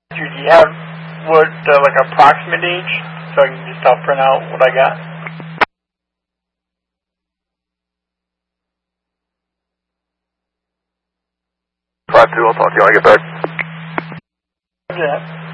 Do you have what like approximate age, so I can just print out what I got? I'll talk to you when I get back. Yeah.